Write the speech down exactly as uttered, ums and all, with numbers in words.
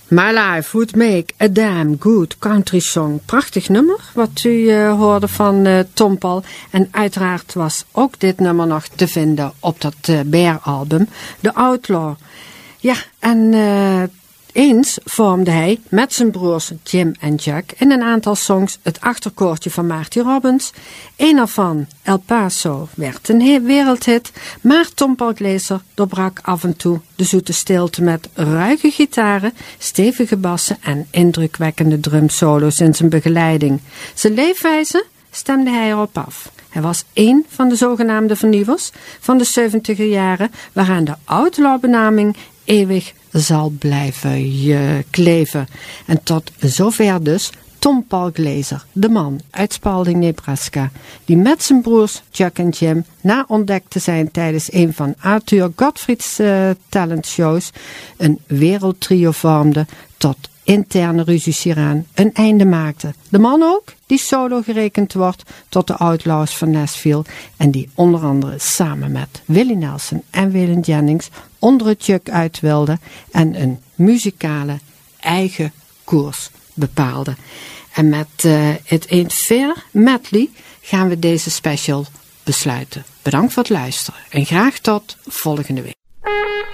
My Life Would Make a Damn Good Country Song. Prachtig nummer, wat u uh, hoorde van uh, Tom Paul. En uiteraard was ook dit nummer nog te vinden op dat uh, Bear-album, The Outlaw. Ja, en uh, eens vormde hij met zijn broers Jim en Jack in een aantal songs het achterkoortje van Marty Robbins. Een ervan, El Paso, werd een wereldhit, maar Tom Paul Glaser doorbrak af en toe de zoete stilte met ruige gitaren, stevige bassen en indrukwekkende drumsolo's in zijn begeleiding. Zijn leefwijze stemde hij erop af. Hij was één van de zogenaamde vernieuwers van de zeventiger jaren, waaraan de Outlaw-benaming eeuwig zal blijven je kleven. En tot zover dus Tom Paul Glaser, de man uit Spalding, Nebraska, die met zijn broers Chuck en Jim na ontdekt te zijn tijdens een van Arthur Godfried's uh, talentshows een wereldtrio vormde, tot interne ruzies hieraan een einde maakte. De man ook die solo gerekend wordt tot de Outlaws van Nashville en die onder andere samen met Willie Nelson en Waylon Jennings onder het juk uit wilde en een muzikale eigen koers bepaalde. En met uh, It Ain't Fair medley gaan we deze special besluiten. Bedankt voor het luisteren en graag tot volgende week.